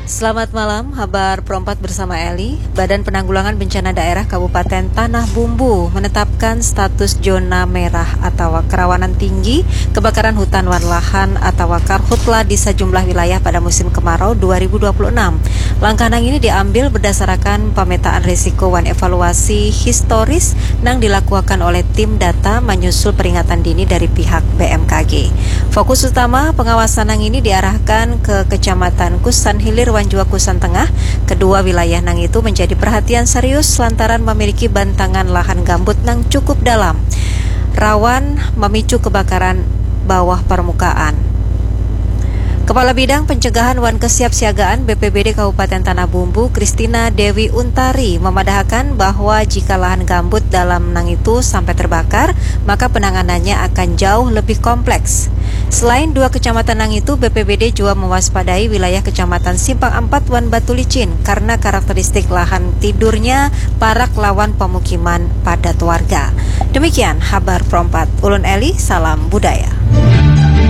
Selamat malam, Habar Perempat bersama Eli. Badan Penanggulangan Bencana Daerah Kabupaten Tanah Bumbu menetapkan status zona merah atau kerawanan tinggi kebakaran hutan dan lahan atau karhutla di sejumlah wilayah pada musim kemarau 2026. Langkah ini diambil berdasarkan pemetaan risiko dan evaluasi historis yang dilakukan oleh tim data menyusul peringatan dini dari pihak BMKG. Fokus utama pengawasan ini diarahkan ke Kecamatan Kusan Hilir Wanjua Kusan Tengah. Kedua wilayah nang itu menjadi perhatian serius lantaran memiliki bantangan lahan gambut nang cukup dalam, rawan memicu kebakaran bawah permukaan. Kepala Bidang Pencegahan wan Kesiapsiagaan BPBD Kabupaten Tanah Bumbu, Kristina Dewi Untari, memadahkan bahwa jika lahan gambut dalam nang itu sampai terbakar, maka penanganannya akan jauh lebih kompleks. Selain dua kecamatan nang itu, BPBD juga mewaspadai wilayah Kecamatan Simpang 4 wan Batu Licin karena karakteristik lahan tidurnya parak lawan pemukiman padat warga. Demikian Habar Perempat. Ulun Eli, salam budaya.